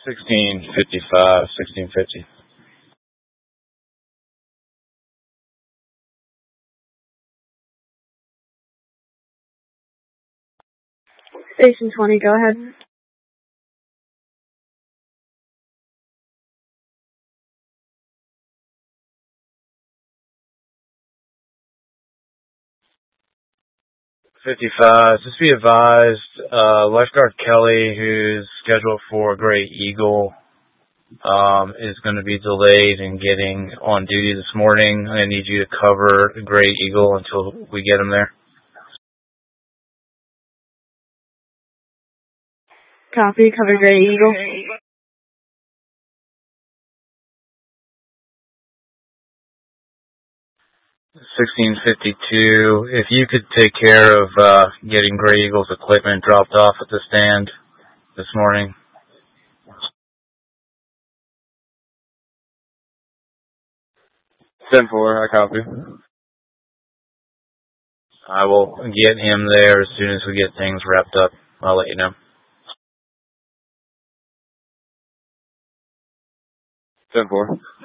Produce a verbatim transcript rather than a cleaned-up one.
sixteen fifty-five, sixteen fifty. Station twenty, go ahead. fifty-five. Just be advised, uh, lifeguard Kelly, who's scheduled for Great Eagle, um, is going to be delayed in getting on duty this morning. I need you to cover Great Eagle until we get him there. Copy, cover Great Eagle. sixteen fifty-two. If you could take care of uh, getting Great Eagle's equipment dropped off at the stand this morning. ten four, I copy. I will get him there as soon as we get things wrapped up. I'll let you know. ten four.